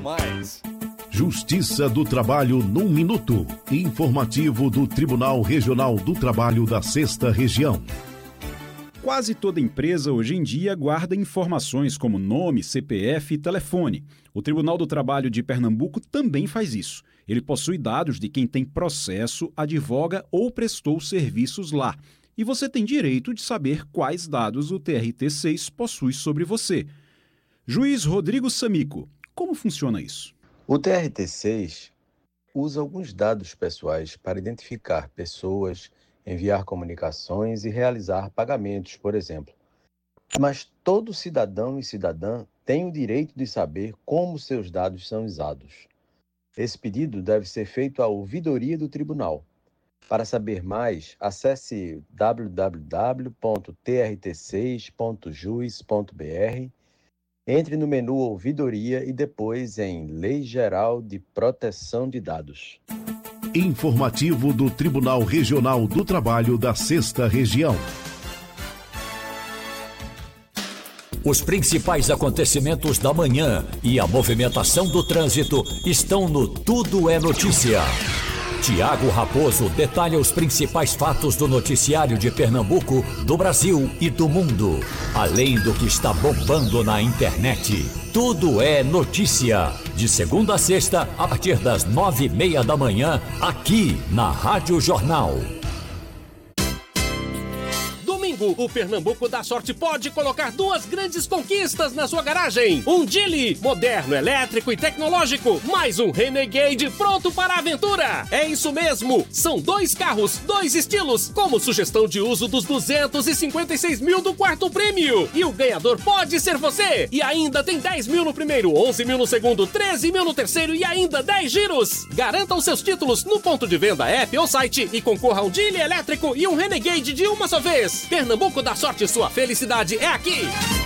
mais. Justiça do Trabalho num minuto. Informativo do Tribunal Regional do Trabalho da 6ª Região. Quase toda empresa hoje em dia guarda informações como nome, CPF e telefone. O Tribunal do Trabalho de Pernambuco também faz isso. Ele possui dados de quem tem processo, advoga ou prestou serviços lá. E você tem direito de saber quais dados o TRT6 possui sobre você. Juiz Rodrigo Samico, como funciona isso? O TRT6 usa alguns dados pessoais para identificar pessoas, enviar comunicações e realizar pagamentos, por exemplo. Mas todo cidadão e cidadã tem o direito de saber como seus dados são usados. Esse pedido deve ser feito à ouvidoria do tribunal. Para saber mais, acesse www.trt6.jus.br, entre no menu Ouvidoria e depois em Lei Geral de Proteção de Dados. Informativo do Tribunal Regional do Trabalho da 6ª Região. Os principais acontecimentos da manhã e a movimentação do trânsito estão no Tudo é Notícia. Tiago Raposo detalha os principais fatos do noticiário de Pernambuco, do Brasil e do mundo, além do que está bombando na internet. Tudo é Notícia, de segunda a sexta, a partir das 9h30 da manhã, aqui na Rádio Jornal. O Pernambuco da Sorte pode colocar 2 grandes conquistas na sua garagem. Um Geely, moderno, elétrico e tecnológico, mais um Renegade pronto para a aventura. É isso mesmo, são 2 carros, 2 estilos, como sugestão de uso dos 256 mil do quarto prêmio. E o ganhador pode ser você. E ainda tem 10 mil no primeiro, 11 mil no segundo, 13 mil no terceiro e ainda 10 giros. Garanta os seus títulos no ponto de venda, app ou site e concorra a um Geely elétrico e um Renegade de uma só vez. Pernambuco da Sorte, sua felicidade é aqui!